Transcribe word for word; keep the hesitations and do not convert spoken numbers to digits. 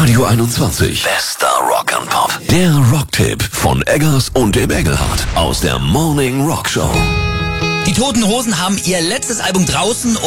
Radio einundzwanzig. Bester Rock and Pop. Der Rocktipp von Eggers und dem Engelhardt aus der Morning Rock Show. Die Toten Hosen haben ihr letztes Album draußen